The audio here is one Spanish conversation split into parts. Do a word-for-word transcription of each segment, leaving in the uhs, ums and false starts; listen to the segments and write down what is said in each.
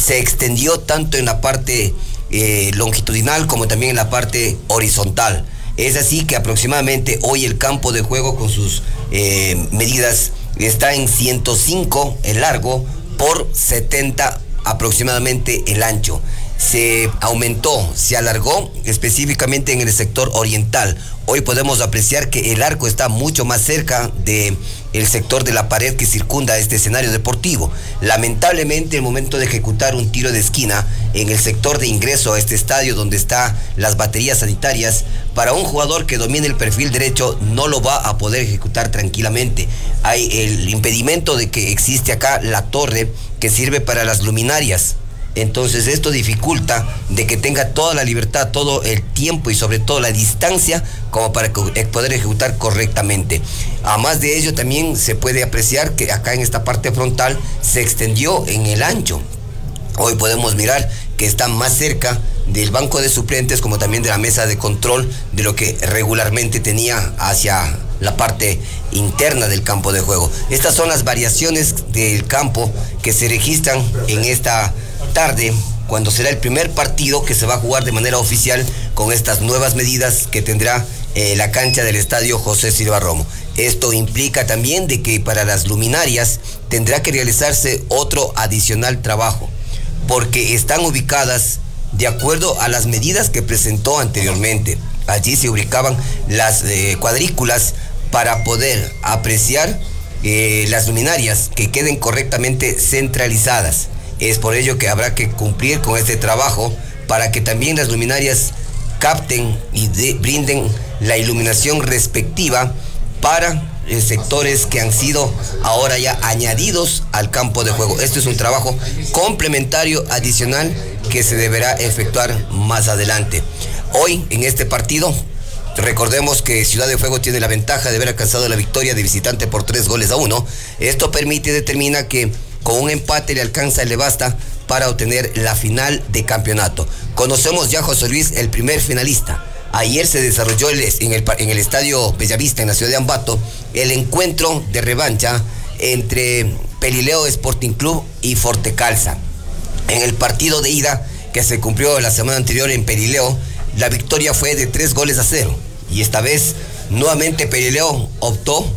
se extendió tanto en la parte eh, longitudinal como también en la parte horizontal. Es así que aproximadamente hoy el campo de juego con sus eh, medidas está en ciento cinco el largo por setenta aproximadamente el ancho. Se aumentó, se alargó específicamente en el sector oriental. Hoy podemos apreciar que el arco está mucho más cerca del sector de la pared que circunda este escenario deportivo. Lamentablemente, el momento de ejecutar un tiro de esquina en el sector de ingreso a este estadio donde están las baterías sanitarias, para un jugador que domine el perfil derecho no lo va a poder ejecutar tranquilamente. Hay el impedimento de que existe acá la torre que sirve para las luminarias. Entonces esto dificulta de que tenga toda la libertad, todo el tiempo y sobre todo la distancia como para poder ejecutar correctamente. Además de ello también se puede apreciar que acá en esta parte frontal se extendió en el ancho. Hoy podemos mirar que está más cerca del banco de suplentes como también de la mesa de control de lo que regularmente tenía hacia la parte interna del campo de juego. Estas son las variaciones del campo que se registran en esta tarde, cuando será el primer partido que se va a jugar de manera oficial con estas nuevas medidas que tendrá eh, la cancha del estadio José Silva Romo. Esto implica también de que para las luminarias tendrá que realizarse otro adicional trabajo, porque están ubicadas de acuerdo a las medidas que presentó anteriormente. Allí se ubicaban las eh, cuadrículas para poder apreciar eh, las luminarias que queden correctamente centralizadas. Es por ello que habrá que cumplir con este trabajo para que también las luminarias capten y de, brinden la iluminación respectiva para eh, sectores que han sido ahora ya añadidos al campo de juego. Esto es un trabajo complementario adicional que se deberá efectuar más adelante. Hoy en este partido, recordemos que Ciudad de Fuego tiene la ventaja de haber alcanzado la victoria de visitante por tres goles a uno. Esto permite y determina que con un empate le alcanza y le basta para obtener la final de campeonato. Conocemos ya, José Luis, el primer finalista. Ayer se desarrolló el, en, el, en el estadio Bellavista, en la ciudad de Ambato, el encuentro de revancha entre Pelileo Sporting Club y Fortecalza. En el partido de ida que se cumplió la semana anterior en Pelileo, la victoria fue de tres goles a cero. Y esta vez, nuevamente Pelileo optó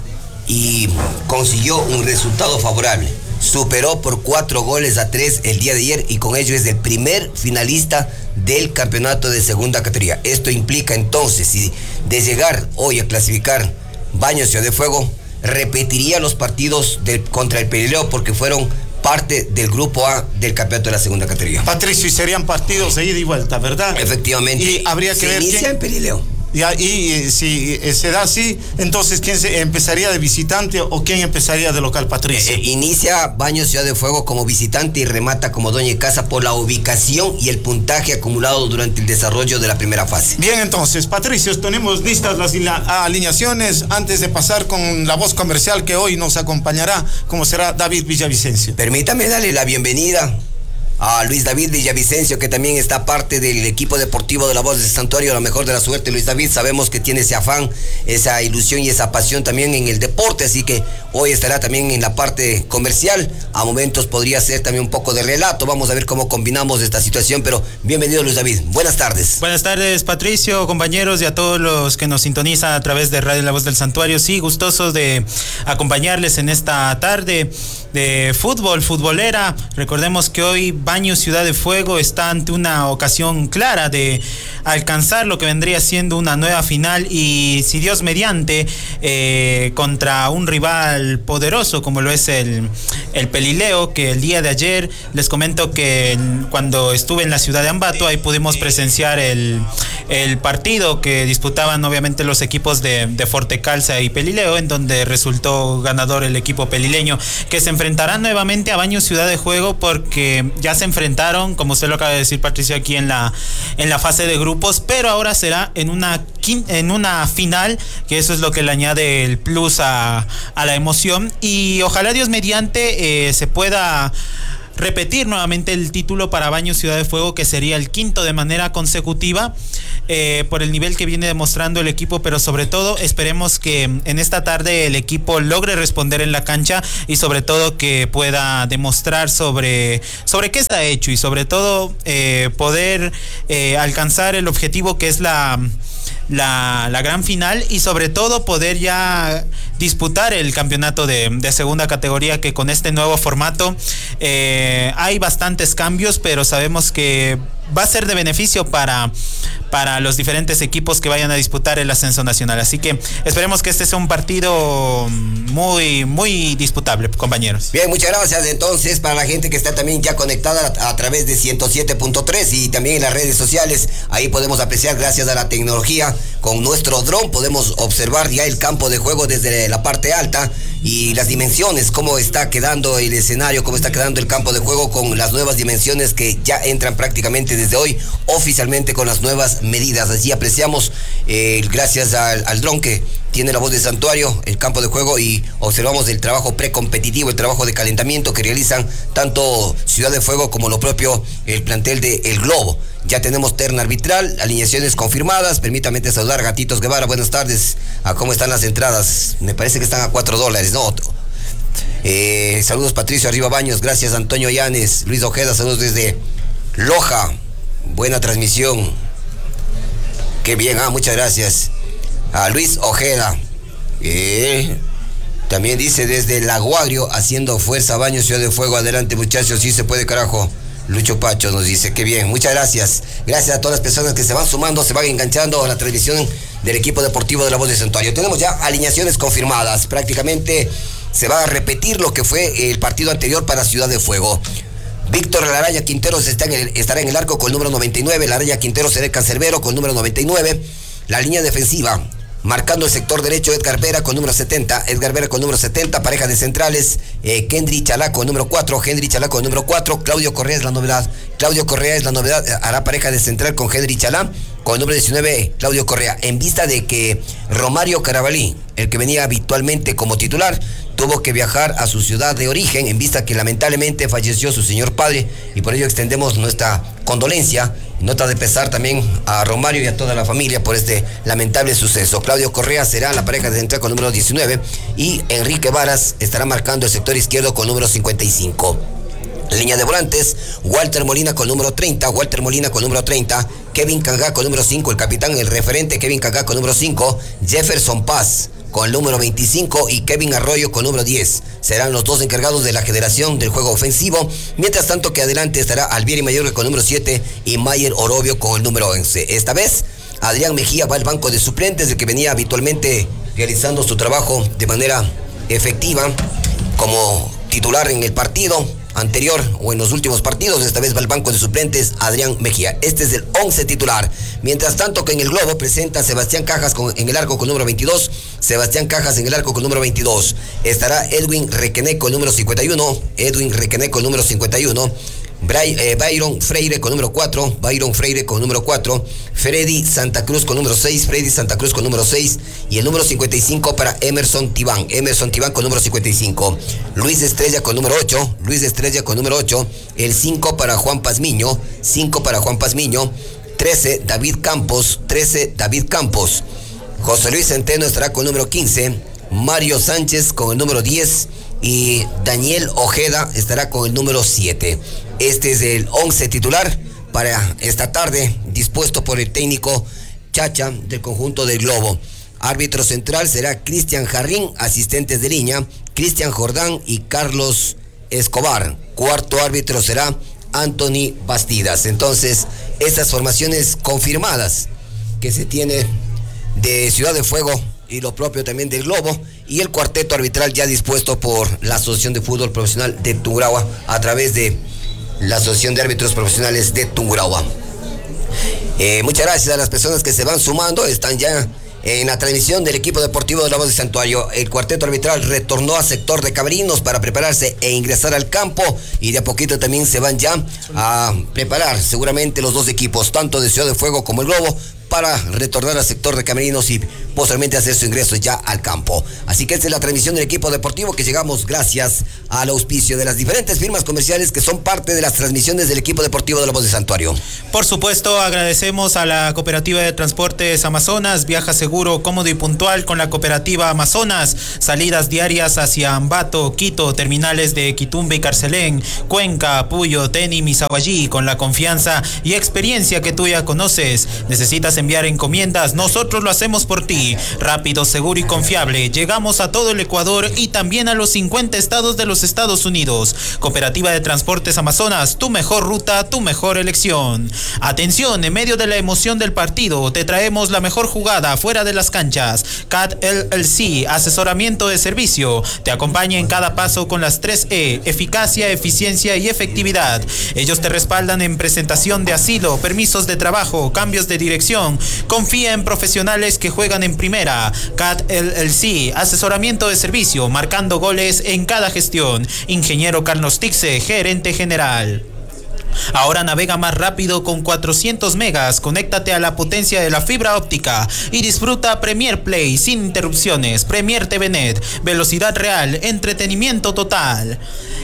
y consiguió un resultado favorable. Superó por cuatro goles a tres el día de ayer y con ello es el primer finalista del campeonato de segunda categoría. Esto implica entonces, si de llegar hoy a clasificar Baños Ciudad de Fuego, repetiría los partidos de, contra el Pelileo porque fueron parte del grupo A del campeonato de la segunda categoría. Patricio, y serían partidos de ida y vuelta, ¿verdad? Efectivamente. Y habría que se ver inicia quién... en Pelileo. Y, y si se da así, entonces ¿quién se empezaría de visitante o quién empezaría de local, Patricio? Eh, inicia Baños Ciudad de Fuego como visitante y remata como dueño de casa por la ubicación y el puntaje acumulado durante el desarrollo de la primera fase. Bien, entonces, Patricio, tenemos listas las alineaciones antes de pasar con la voz comercial que hoy nos acompañará, como será David Villavicencio. Permítame darle la bienvenida a Luis David Villavicencio, que también está parte del equipo deportivo de La Voz del Santuario. Lo mejor de la suerte, Luis David. Sabemos que tiene ese afán, esa ilusión y esa pasión también en el deporte, así que hoy estará también en la parte comercial. A momentos podría ser también un poco de relato. Vamos a ver cómo combinamos esta situación, pero bienvenido, Luis David. Buenas tardes. Buenas tardes, Patricio, compañeros y a todos los que nos sintonizan a través de Radio La Voz del Santuario. Sí, gustosos de acompañarles en esta tarde de fútbol, futbolera. Recordemos que hoy Baños Ciudad de Fuego está ante una ocasión clara de alcanzar lo que vendría siendo una nueva final y, si Dios mediante, eh, contra un rival poderoso como lo es el, el Pelileo, que el día de ayer les comento que el, cuando estuve en la ciudad de Ambato, ahí pudimos presenciar el, el partido que disputaban obviamente los equipos de, de Fortecalza y Pelileo, en donde resultó ganador el equipo pelileño, que se enfrentará nuevamente a Baños Ciudad de Fuego porque ya se enfrentaron, como usted lo acaba de decir, Patricio, aquí en la en la fase de grupos, pero ahora será en una en una final, que eso es lo que le añade el plus a, a la emoción, y ojalá Dios mediante eh, se pueda repetir nuevamente el título para Baños Ciudad de Fuego, que sería el quinto de manera consecutiva. eh, por el nivel que viene demostrando el equipo, pero sobre todo esperemos que en esta tarde el equipo logre responder en la cancha y sobre todo que pueda demostrar sobre, sobre qué está hecho y sobre todo eh, poder eh, alcanzar el objetivo que es la... La, la gran final y sobre todo poder ya disputar el campeonato de, de segunda categoría, que con este nuevo formato eh, hay bastantes cambios, pero sabemos que va a ser de beneficio para, para los diferentes equipos que vayan a disputar el ascenso nacional. Así que esperemos que este sea un partido muy, muy disputable, compañeros. Bien, muchas gracias. Entonces, para la gente que está también ya conectada a, a través de ciento siete punto tres y también en las redes sociales, ahí podemos apreciar, gracias a la tecnología, con nuestro dron podemos observar ya el campo de juego desde la parte alta y las dimensiones, cómo está quedando el escenario, cómo está quedando el campo de juego con las nuevas dimensiones que ya entran prácticamente desde hoy oficialmente con las nuevas medidas. Así apreciamos, eh, gracias al, al dron que tiene la voz de Santuario, el campo de juego, y observamos el trabajo precompetitivo, el trabajo de calentamiento que realizan tanto Ciudad de Fuego como lo propio el plantel de El Globo. Ya tenemos terna arbitral, alineaciones confirmadas. Permítame saludar a Gatitos Guevara, buenas tardes. ¿A cómo están las entradas? Me parece que están a cuatro dólares, ¿no? Eh, saludos Patricio Arriba Baños, gracias Antonio Llanes, Luis Ojeda, saludos desde Loja, buena transmisión. Qué bien, ah, muchas gracias. A Luis Ojeda, eh, también dice desde Laguagrio, haciendo fuerza, Baños, Ciudad de Fuego, adelante muchachos, sí se puede, carajo. Lucho Pacho nos dice, qué bien, muchas gracias. Gracias a todas las personas que se van sumando, se van enganchando a la transmisión del equipo deportivo de La Voz de Santuario. Tenemos ya alineaciones confirmadas, prácticamente se va a repetir lo que fue el partido anterior para Ciudad de Fuego. Víctor Laraya Quinteros está en el, estará en el arco con el número noventa y nueve, Laraya Quinteros será el cancerbero con el número noventa y nueve. La línea defensiva, marcando el sector derecho, Edgar Vera con número setenta, Edgar Vera con número setenta, pareja de centrales, eh, Kendry Chalá con número cuatro, Henry Chalá con número cuatro, Claudio Correa es la novedad, Claudio Correa es la novedad, hará pareja de central con Henry Chalá, con el número diecinueve, Claudio Correa, en vista de que Romario Carabalí, el que venía habitualmente como titular, tuvo que viajar a su ciudad de origen, en vista que lamentablemente falleció su señor padre, y por ello extendemos nuestra condolencia, nota de pesar también a Romario y a toda la familia por este lamentable suceso. Claudio Correa será la pareja de central con número diecinueve y Enrique Varas estará marcando el sector izquierdo con número cincuenta y cinco. Línea de volantes, Walter Molina con número treinta, Walter Molina con número treinta, Kevin Cangá con número cinco, el capitán, el referente Kevin Cangá con número cinco, Jefferson Paz con el número veinticinco y Kevin Arroyo con número diez. Serán los dos encargados de la generación del juego ofensivo, mientras tanto que adelante estará Alvieri Mayorga con el número siete y Mayer Orobio con el número once. Esta vez, Adrián Mejía va al banco de suplentes, el que venía habitualmente realizando su trabajo de manera efectiva como titular en el partido anterior o en los últimos partidos. Esta vez va al banco de suplentes Adrián Mejía. Este es el once titular. Mientras tanto que en el globo presenta Sebastián Cajas con, en el arco con número veintidós. Sebastián Cajas en el arco con número veintidós. Estará Edwin Requené con número cincuenta y uno. Edwin Requené con número cincuenta y uno. Bray, eh, Byron Freire con número cuatro, Byron Freire con número cuatro, Freddy Santa Cruz con número seis, Freddy Santa Cruz con número seis y el número cincuenta y cinco para Emerson Tibán, Emerson Tibán con número cincuenta y cinco, Luis Estrella con número ocho, Luis Estrella con número ocho, el cinco para Juan Pazmiño, cinco para Juan Pazmiño, trece David Campos, trece David Campos, José Luis Centeno estará con número quince, Mario Sánchez con el número diez y Daniel Ojeda estará con el número siete. Este es el once titular para esta tarde, dispuesto por el técnico Chacha del conjunto del Globo. Árbitro central será Cristian Jarrín, asistentes de línea, Cristian Jordán y Carlos Escobar. Cuarto árbitro será Anthony Bastidas. Entonces, estas formaciones confirmadas que se tiene de Ciudad de Fuego y lo propio también del Globo, y el cuarteto arbitral ya dispuesto por la Asociación de Fútbol Profesional de Tungurahua a través de la Asociación de Árbitros Profesionales de Tungurahua. Eh, muchas gracias a las personas que se van sumando, están ya en la transmisión del equipo deportivo de La Voz de Santuario. El cuarteto arbitral retornó al sector de camerinos para prepararse e ingresar al campo, y de a poquito también se van ya a preparar seguramente los dos equipos, tanto de Ciudad de Fuego como el Globo, para retornar al sector de camerinos y posteriormente hacer su ingreso ya al campo. Así que esta es la transmisión del equipo deportivo que llegamos gracias al auspicio de las diferentes firmas comerciales que son parte de las transmisiones del equipo deportivo de La Voz del Santuario. Por supuesto, agradecemos a la Cooperativa de Transportes Amazonas. Viaja seguro, cómodo y puntual con la Cooperativa Amazonas. Salidas diarias hacia Ambato, Quito, terminales de Quitumbe y Carcelén, Cuenca, Puyo, Teni, Misaguallí, con la confianza y experiencia que tú ya conoces. ¿Necesitas enviar encomiendas? Nosotros lo hacemos por ti. Rápido, seguro y confiable. Llegamos a todo el Ecuador y también a los cincuenta estados de los Estados Unidos. Cooperativa de Transportes Amazonas, tu mejor ruta, tu mejor elección. Atención, en medio de la emoción del partido, te traemos la mejor jugada fuera de las canchas. C A T L L C, asesoramiento de servicio. Te acompaña en cada paso con las tres E, eficacia, eficiencia y efectividad. Ellos te respaldan en presentación de asilo, permisos de trabajo, cambios de dirección. Confía en profesionales que juegan en primera. C A T L L C, asesoramiento de servicio, marcando goles en cada gestión. Ingeniero Carlos Tixe, gerente general. Ahora navega más rápido con cuatrocientos megas, conéctate a la potencia de la fibra óptica y disfruta Premier Play sin interrupciones. Premier T V Net, velocidad real, entretenimiento total.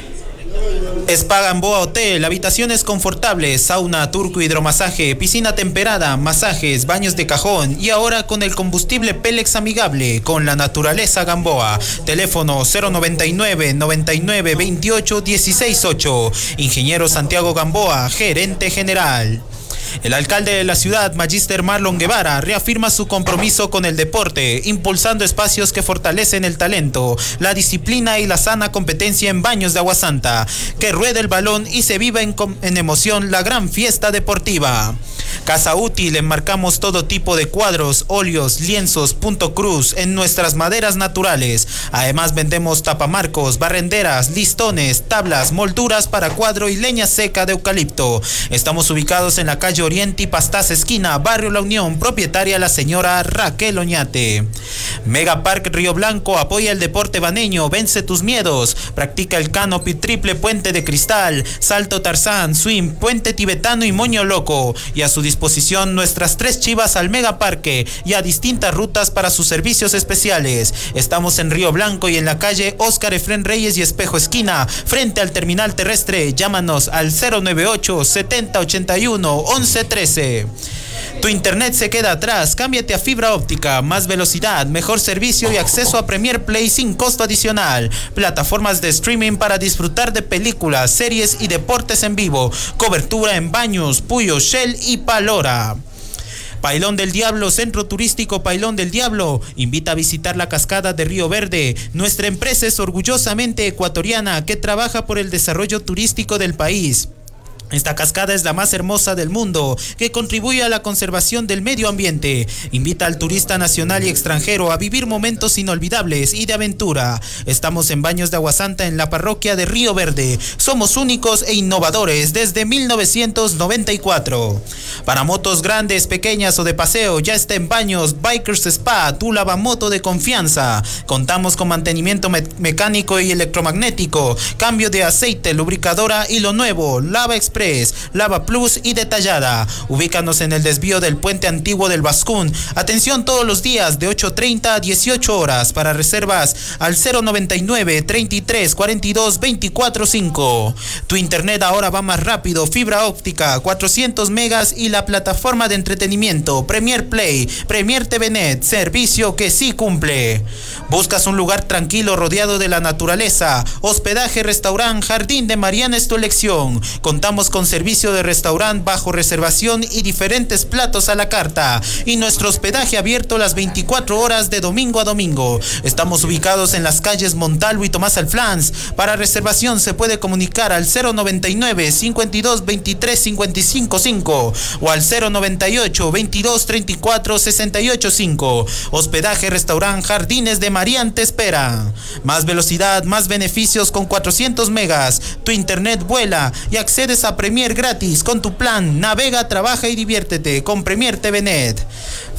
Spa Gamboa Hotel, habitaciones confortables, sauna, turco, hidromasaje, piscina temperada, masajes, baños de cajón y ahora con el combustible Pélex amigable con la naturaleza Gamboa. Teléfono cero noventa y nueve, noventa y nueve, veintiocho, dieciséis ocho. Ingeniero Santiago Gamboa, gerente general. El alcalde de la ciudad, Magíster Marlon Guevara, reafirma su compromiso con el deporte, impulsando espacios que fortalecen el talento, la disciplina y la sana competencia en baños de agua santa. Que ruede el balón y se viva en, en emoción la gran fiesta deportiva. Casa Útil, enmarcamos todo tipo de cuadros, óleos, lienzos, punto cruz en nuestras maderas naturales. Además vendemos tapamarcos, barrenderas, listones, tablas, molduras para cuadro y leña seca de eucalipto. Estamos ubicados en la calle Oriente y Pastaza esquina, Barrio La Unión, propietaria la señora Raquel Oñate. Mega Park Río Blanco apoya el deporte baneño, vence tus miedos, practica el canopy triple puente de cristal, salto tarzán, swing, puente tibetano y moño loco, y a su disposición nuestras tres chivas al Mega Parque y a distintas rutas para sus servicios especiales. Estamos en Río Blanco y en la calle Óscar Efrén Reyes y Espejo esquina, frente al terminal terrestre. Llámanos al cero noventa y ocho, setenta ochenta y uno, once trece. Tu internet se queda atrás, cámbiate a fibra óptica, más velocidad, mejor servicio y acceso a Premier Play sin costo adicional. Plataformas de streaming para disfrutar de películas, series y deportes en vivo. Cobertura en Baños, Puyo, Shell y Palora. Pailón del Diablo, Centro Turístico Pailón del Diablo, invita a visitar la cascada de Río Verde. Nuestra empresa es orgullosamente ecuatoriana que trabaja por el desarrollo turístico del país. Esta cascada es la más hermosa del mundo, que contribuye a la conservación del medio ambiente. Invita al turista nacional y extranjero a vivir momentos inolvidables y de aventura. Estamos en Baños de Agua Santa en la parroquia de Río Verde. Somos únicos e innovadores desde mil novecientos noventa y cuatro. Para motos grandes, pequeñas o de paseo, ya está en Baños Bikers Spa, tu lavamoto de confianza. Contamos con mantenimiento me- mecánico y electromagnético, cambio de aceite, lubricadora y lo nuevo, Lava Express, Lava Plus y detallada. Ubícanos en el desvío del puente antiguo del Bascún. Atención todos los días de ocho treinta a dieciocho horas. Para reservas al cero noventa y nueve, treinta y tres, cuarenta y dos, veinticuatro cinco. Tu internet ahora va más rápido, fibra óptica, cuatrocientos megas y la plataforma de entretenimiento Premier Play, Premier T V Net, servicio que sí cumple. Buscas un lugar tranquilo rodeado de la naturaleza. Hospedaje, restaurante, Jardín de Mariana es tu elección. Contamos con servicio de restaurante bajo reservación y diferentes platos a la carta. Y nuestro hospedaje abierto las veinticuatro horas de domingo a domingo. Estamos ubicados en las calles Montalvo y Tomás Alflanz. Para reservación se puede comunicar al cero noventa y nueve, cincuenta y dos, veintitrés, cincuenta y cinco cinco o al cero noventa y ocho, veintidós, treinta y cuatro, sesenta y ocho cinco. Hospedaje, restaurante, Jardines de Marián te espera. Más velocidad, más beneficios con cuatrocientos megas. Tu internet vuela y accedes a Premier gratis con tu plan. Navega, trabaja y diviértete con Premier T V Net.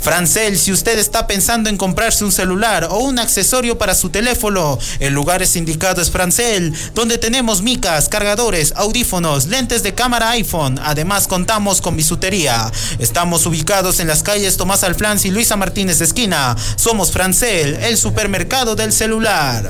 Francel, si usted está pensando en comprarse un celular o un accesorio para su teléfono, el lugar es indicado es Francel, donde tenemos micas, cargadores, audífonos, lentes de cámara iPhone. Además contamos con bisutería. Estamos ubicados en las calles Tomás Alflanz y Luisa Martínez de esquina. Somos Francel, el supermercado del celular.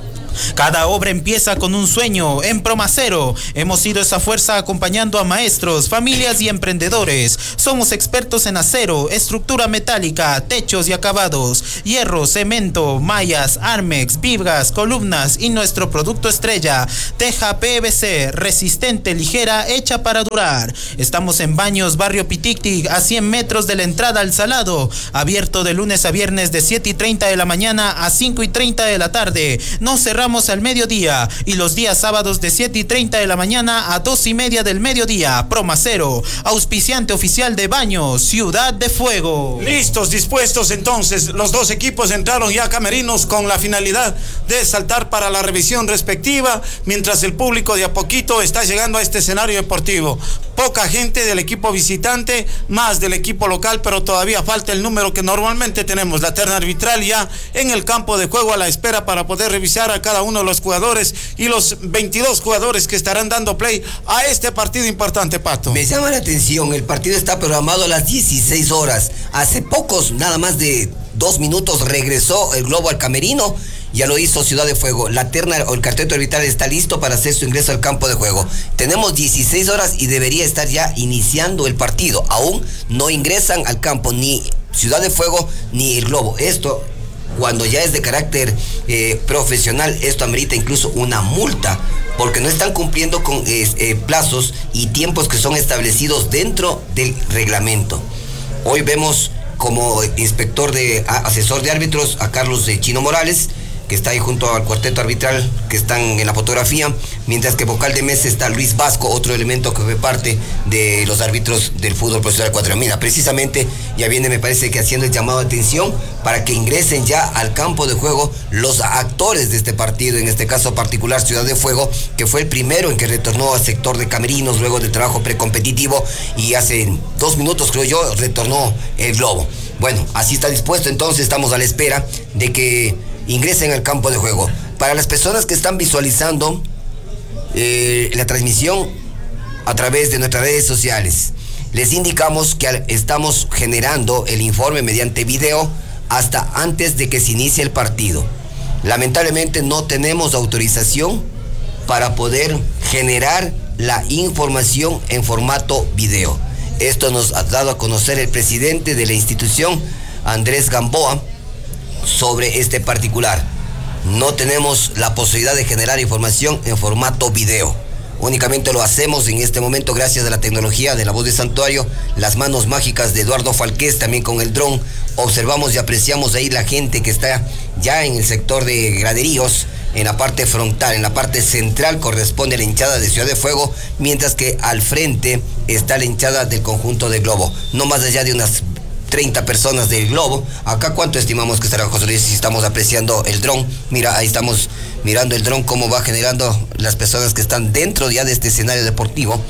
Cada obra empieza con un sueño. En Promacero hemos sido esa fuerza acompañando a maestros, familias y emprendedores. Somos expertos en acero, estructura metálica, techos y acabados, hierro, cemento, mallas, armex, vigas, columnas y nuestro producto estrella, teja P V C, resistente, ligera, hecha para durar. Estamos en Baños, Barrio Pitictic, a cien metros de la entrada al Salado. Abierto de lunes a viernes de siete y treinta de la mañana a cinco y treinta de la tarde. No cerramos al mediodía y los días sábados de siete y treinta de la mañana a dos y media del mediodía. Promacero, auspiciante oficial de Baños, Ciudad de Fuego. Listos, dispuestos entonces. Los dos equipos entraron ya a camerinos con la finalidad de saltar para la revisión respectiva, mientras el público de a poquito está llegando a este escenario deportivo. Poca gente del equipo visitante, más del equipo local, pero todavía falta el número que normalmente tenemos. La terna arbitral ya en el campo de juego a la espera para poder revisar a cada uno de los jugadores y los veintidós jugadores que estarán dando play a este partido importante, Pato. Me llama la atención, el partido está programado a las dieciséis horas. Hace pocos, nada más de dos minutos, regresó el globo al camerino. Ya lo hizo Ciudad de Fuego. La terna o el carteto arbitral está listo para hacer su ingreso al campo de juego. Tenemos dieciséis horas y debería estar ya iniciando el partido. Aún no ingresan al campo ni Ciudad de Fuego ni el globo. Esto, cuando ya es de carácter eh, profesional, esto amerita incluso una multa, porque no están cumpliendo con eh, eh, plazos y tiempos que son establecidos dentro del reglamento. Hoy vemos como inspector de a, asesor de árbitros a Carlos de Chino Morales, que está ahí junto al cuarteto arbitral, que están en la fotografía, mientras que vocal de mesa está Luis Vasco, otro elemento que fue parte de los árbitros del fútbol profesional ecuatoriano. Mira, precisamente ya viene, me parece que haciendo el llamado de atención para que ingresen ya al campo de juego los actores de este partido, en este caso particular Ciudad de Fuego, que fue el primero en que retornó al sector de camerinos luego del trabajo precompetitivo, y hace dos minutos, creo yo, retornó el globo. Bueno, así está dispuesto, entonces estamos a la espera de que ingresen al campo de juego. Para las personas que están visualizando eh, la transmisión a través de nuestras redes sociales, les indicamos que estamos generando el informe mediante video hasta antes de que se inicie el partido. Lamentablemente no tenemos autorización para poder generar la información en formato video. Esto nos ha dado a conocer el presidente de la institución, Andrés Gamboa, sobre este particular. No tenemos la posibilidad de generar información en formato video. Únicamente lo hacemos en este momento gracias a la tecnología de La Voz del Santuario, las manos mágicas de Eduardo Falqués, también con el dron. Observamos y apreciamos ahí la gente que está ya en el sector de graderíos, en la parte frontal, en la parte central corresponde a la hinchada de Ciudad de Fuego, mientras que al frente está la hinchada del conjunto de Globo. No más allá de unas treinta personas del globo. Acá, ¿cuánto estimamos que estará, José Luis, si estamos apreciando el dron? Mira, ahí estamos mirando el dron, cómo va generando las personas que están dentro ya de este escenario deportivo.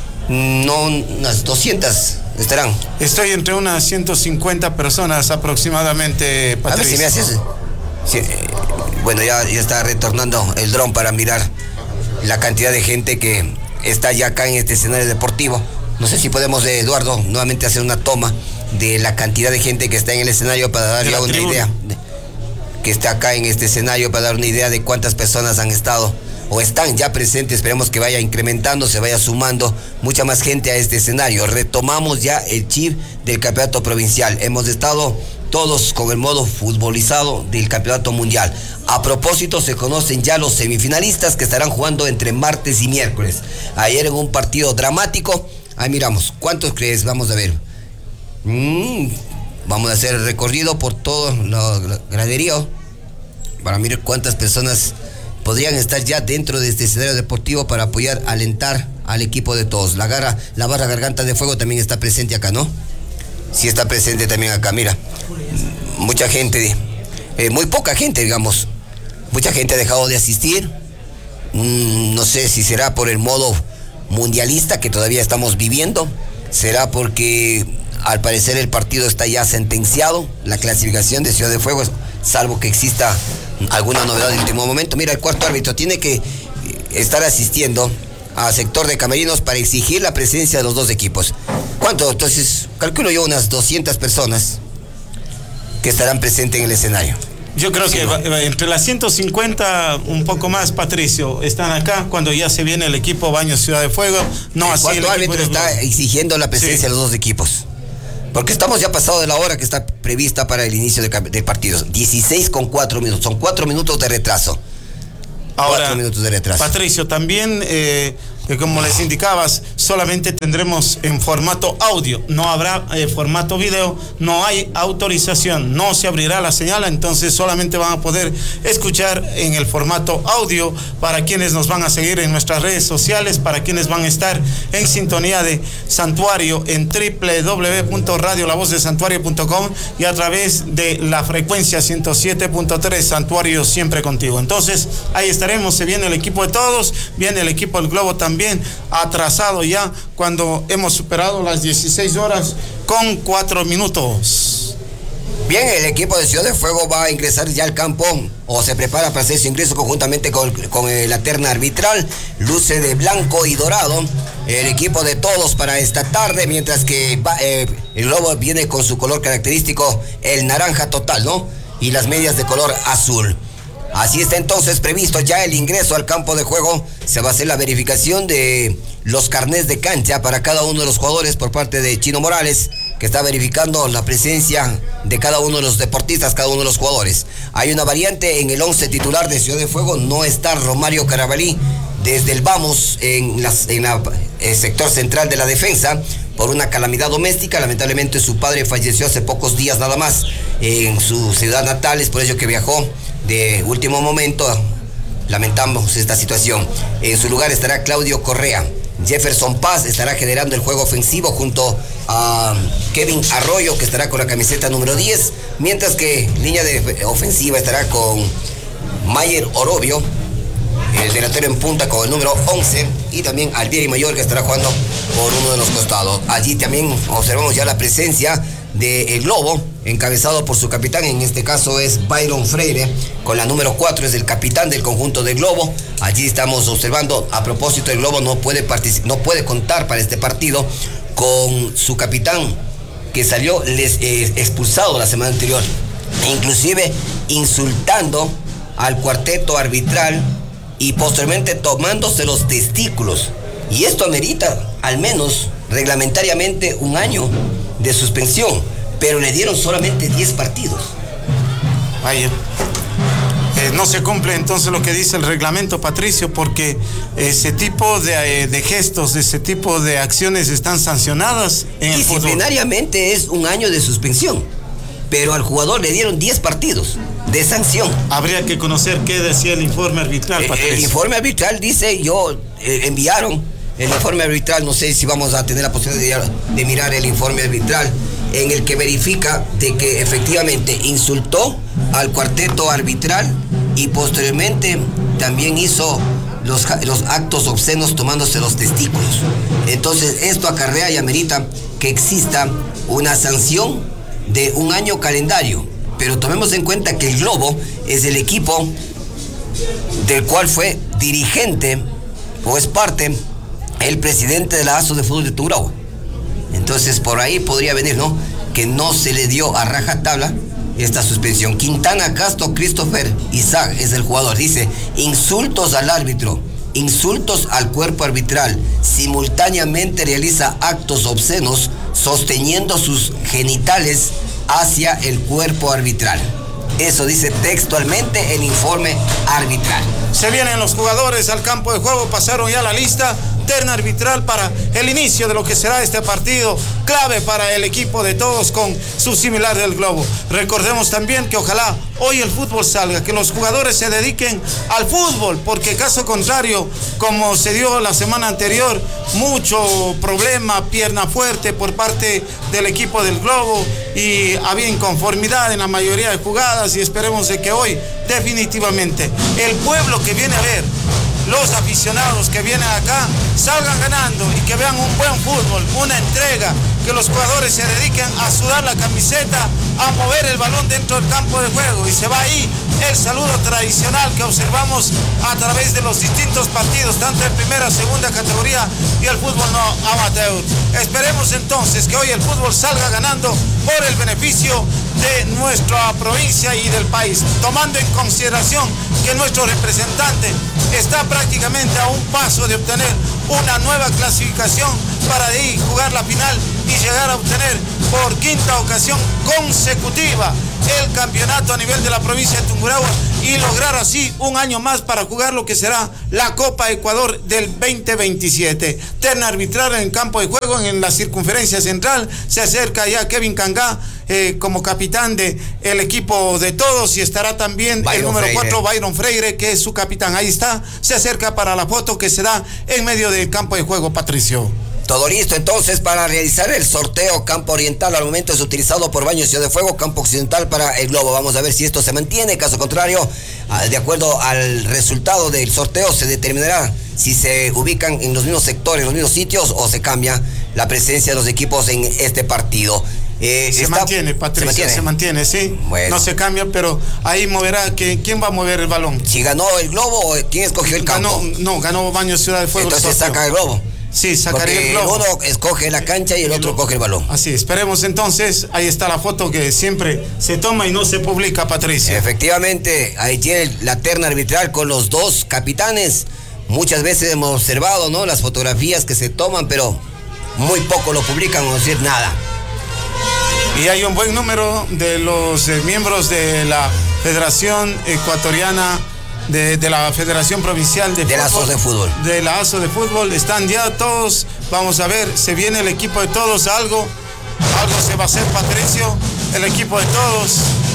No, unas doscientas estarán. Estoy entre unas ciento cincuenta personas aproximadamente, Patricio. A ver si me haces. Sí, bueno, ya, ya está retornando el dron para mirar la cantidad de gente que está ya acá en este escenario deportivo. No sé si podemos, eh, Eduardo, nuevamente hacer una toma de la cantidad de gente que está en el escenario para dar ya una tribuna. idea, de, que está acá en este escenario para dar una idea de cuántas personas han estado o están ya presentes. Esperemos que vaya incrementando, se vaya sumando mucha más gente a este escenario. Retomamos ya el chip del campeonato provincial. Hemos estado todos con el modo futbolizado del campeonato mundial. A propósito, se conocen ya los semifinalistas que estarán jugando entre martes y miércoles. Ayer en un partido dramático, ahí miramos, ¿cuántos crees? Vamos a ver. Mm, vamos a hacer el recorrido por todo el graderío para mirar cuántas personas podrían estar ya dentro de este escenario deportivo para apoyar, alentar al equipo de todos. La garra, la barra Garganta de Fuego también está presente acá, ¿no? Sí está presente también acá, mira. Mucha gente, eh, muy poca gente, digamos. Mucha gente ha dejado de asistir. Mm, no sé si será por el modo mundialista que todavía estamos viviendo. Será porque al parecer el partido está ya sentenciado, la clasificación de Ciudad de Fuego, salvo que exista alguna novedad en último momento. Mira, el cuarto árbitro tiene que estar asistiendo al sector de camerinos para exigir la presencia de los dos equipos. ¿Cuánto? Entonces, calculo yo unas doscientas personas que estarán presentes en el escenario. Yo creo sí, que ¿no? entre las ciento cincuenta, un poco más, Patricio, están acá cuando ya se viene el equipo Baños Ciudad de Fuego. No el así cuarto el árbitro está Globo. Exigiendo la presencia sí. de los dos equipos. Porque estamos ya pasado de la hora que está prevista para el inicio del de partido. dieciséis con cuatro minutos. Son cuatro minutos de retraso. Ahora, cuatro minutos de retraso. Patricio, también, eh, como les indicabas, solamente tendremos en formato audio. No habrá eh, formato video. No hay autorización. No se abrirá la señal. Entonces solamente van a poder escuchar en el formato audio para quienes nos van a seguir en nuestras redes sociales, para quienes van a estar en sintonía de Santuario en doble u doble u doble u punto radio la voz de santuario punto com y a través de la frecuencia ciento siete punto tres Santuario siempre contigo. Entonces ahí estaremos. Se viene el equipo de todos, viene el equipo del Globo también. Bien, atrasado ya cuando hemos superado las dieciséis horas con cuatro minutos. Bien, el equipo de Ciudad de Fuego va a ingresar ya al campo o se prepara para hacer su ingreso conjuntamente con, con la terna arbitral. Luce de blanco y dorado el equipo de todos para esta tarde, mientras que va, eh, el Globo viene con su color característico, el naranja total, ¿no? Y las medias de color azul. Así está entonces previsto ya el ingreso al campo de juego. Se va a hacer la verificación de los carnés de cancha para cada uno de los jugadores por parte de Chino Morales, que está verificando la presencia de cada uno de los deportistas, cada uno de los jugadores. Hay una variante en el once titular de Ciudad de Fuego. No está Romario Carabalí desde el Vamos en, las, en la, el sector central de la defensa por una calamidad doméstica. Lamentablemente su padre falleció hace pocos días nada más en su ciudad natal. Es por ello que viajó de último momento. Lamentamos esta situación. En su lugar estará Claudio Correa. Jefferson Paz estará generando el juego ofensivo junto a Kevin Arroyo, que estará con la camiseta número diez, mientras que línea de ofensiva estará con Mayer Orobio, el delantero en punta con el número once, y también Albieri Mayor, que estará jugando por uno de los costados. Allí también observamos ya la presencia del Globo, encabezado por su capitán, en este caso es Byron Freire, con la número cuatro, es el capitán del conjunto del Globo. Allí estamos observando, a propósito, el Globo no puede, particip- no puede contar para este partido con su capitán, que salió les, eh, expulsado la semana anterior, inclusive insultando al cuarteto arbitral y posteriormente tomándose los testículos. Y esto amerita al menos reglamentariamente un año de suspensión, pero le dieron solamente diez partidos. Vaya. Eh, no se cumple entonces lo que dice el reglamento, Patricio, porque ese tipo de, de gestos, ese tipo de acciones están sancionadas en el fútbol. Disciplinariamente es un año de suspensión, pero al jugador le dieron diez partidos de sanción. Habría que conocer qué decía el informe arbitral, Patricio. El, el informe arbitral dice, yo eh, enviaron el informe arbitral, no sé si vamos a tener la posibilidad de, de mirar el informe arbitral, en el que verifica de que efectivamente insultó al cuarteto arbitral y posteriormente también hizo los, los actos obscenos tomándose los testículos. Entonces esto acarrea y amerita que exista una sanción de un año calendario, pero tomemos en cuenta que el Globo es el equipo del cual fue dirigente o es parte el presidente de la A S O de Fútbol de Tungurahua. Entonces por ahí podría venir, ¿no?, que no se le dio a rajatabla esta suspensión. Quintana Castro Christopher Isaac es el jugador. Dice, insultos al árbitro, insultos al cuerpo arbitral, simultáneamente realiza actos obscenos sosteniendo sus genitales hacia el cuerpo arbitral. Eso dice textualmente el informe arbitral. Se vienen los jugadores al campo de juego, pasaron ya la lista terna arbitral para el inicio de lo que será este partido clave para el equipo de todos con su similar del Globo. Recordemos también que ojalá hoy el fútbol salga, que los jugadores se dediquen al fútbol, porque caso contrario, como se dio la semana anterior, mucho problema, pierna fuerte por parte del equipo del Globo y había inconformidad en la mayoría de jugadas, y esperemos de que hoy definitivamente el pueblo que viene a ver, los aficionados que vienen acá, salgan ganando y que vean un buen fútbol, una entrega, que los jugadores se dediquen a sudar la camiseta, a mover el balón dentro del campo de juego. Y se va ahí el saludo tradicional que observamos a través de los distintos partidos, tanto en primera, segunda categoría y el fútbol no amateur. Esperemos entonces que hoy el fútbol salga ganando por el beneficio de nuestra provincia y del país, tomando en consideración que nuestro representante está prácticamente a un paso de obtener una nueva clasificación para de ahí jugar la final y llegar a obtener por quinta ocasión consecutiva el campeonato a nivel de la provincia de Tungurahua y lograr así un año más para jugar lo que será la Copa Ecuador del veinte veintisiete. Terna arbitral en el campo de juego en la circunferencia central. Se acerca ya Kevin Cangá eh, como capitán del el equipo de todos y estará también Byron el número cuatro, Byron Freire, que es su capitán. Ahí está, se acerca para la foto que se da en medio del campo de juego, Patricio. Todo listo entonces para realizar el sorteo. Campo oriental al momento es utilizado por Baños Ciudad de Fuego, campo occidental para el Globo. Vamos a ver si esto se mantiene, caso contrario, de acuerdo al resultado del sorteo se determinará si se ubican en los mismos sectores, en los mismos sitios o se cambia la presencia de los equipos en este partido. Eh, se, está, mantiene, Patricia, se mantiene, se mantiene, sí. Bueno. No se cambia, pero ahí moverá. que ¿Quién va a mover el balón? Si ganó el Globo, ¿quién escogió el campo? Ganó, no, ganó Baños Ciudad de Fuego. Entonces saca el Globo. Sí, sacaría el globo. Uno escoge la cancha y el, el otro coge el balón. Así, esperemos entonces. Ahí está la foto que siempre se toma y no se publica, Patricia. Efectivamente, ahí tiene la terna arbitral con los dos capitanes. Muchas veces hemos observado, ¿no?, las fotografías que se toman, pero muy poco lo publican, no decir nada. Y hay un buen número de los eh, miembros de la Federación Ecuatoriana De, de la Federación Provincial de, de Fútbol. la A S O de Fútbol. De la A S O de Fútbol. Están ya todos. Vamos a ver, se viene el equipo de todos. Algo, algo se va a hacer, Patricio. El equipo de todos.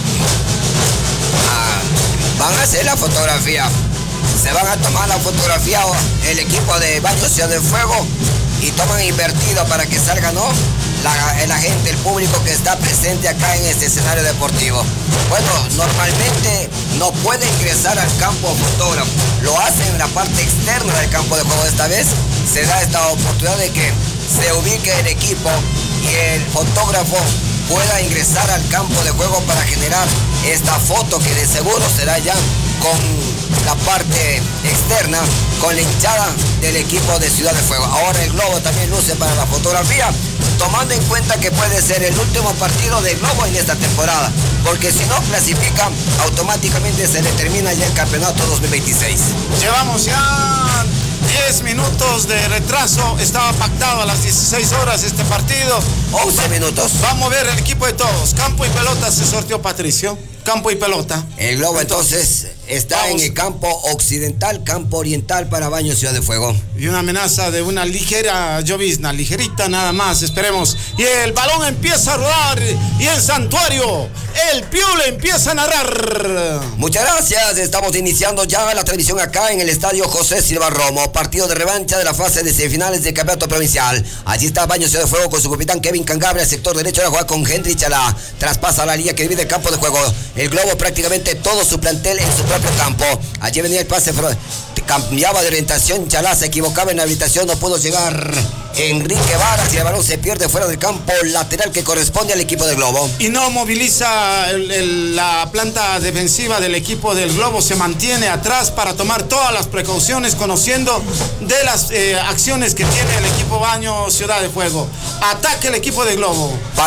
Ah, van a hacer la fotografía. Se van a tomar la fotografía el equipo de Baños Ciudad de Fuego y toman invertido para que salga, ¿no?, La, la gente, el público que está presente acá en este escenario deportivo. Bueno, normalmente no puede ingresar al campo fotógrafo, lo hacen en la parte externa del campo de juego. Esta vez se da esta oportunidad de que se ubique el equipo y el fotógrafo pueda ingresar al campo de juego para generar esta foto que de seguro será ya con la parte externa, con la hinchada del equipo de Ciudad de Fuego. Ahora el Globo también luce para la fotografía, tomando en cuenta que puede ser el último partido del Globo en esta temporada, porque si no clasifica, automáticamente se determina ya el campeonato dos mil veintiséis. Llevamos ya diez minutos de retraso, estaba pactado a las dieciséis horas este partido. once minutos. Vamos a ver el equipo de todos. Campo y pelota se sorteó, Patricio. Campo y pelota. El Globo entonces, entonces está vamos. en el campo occidental, campo oriental para Baños Ciudad de Fuego. Y una amenaza de una ligera llovizna, ligerita nada más, esperemos. Y el balón empieza a rodar y en Santuario el Piule empieza a narrar. Muchas gracias, estamos iniciando ya la transmisión acá en el estadio José Silva Romo, partido de revancha de la fase de semifinales del campeonato provincial. Allí está Baños Ciudad de Fuego con su capitán Kevin Cangabria, el sector derecho de la jugada con Henry Chalá, traspasa la línea que divide el campo de juego. El Globo prácticamente todo su plantel en su propio campo. Allí venía el pase, cambiaba de orientación, Chalá se equivocaba en la habilitación, no pudo llegar Enrique Varas y el balón se pierde fuera del campo lateral que corresponde al equipo del Globo. Y no moviliza el, el, la planta defensiva del equipo del Globo, se mantiene atrás para tomar todas las precauciones, conociendo de las eh, acciones que tiene el equipo Baños Ciudad de Fuego. Ataque el equipo del Globo.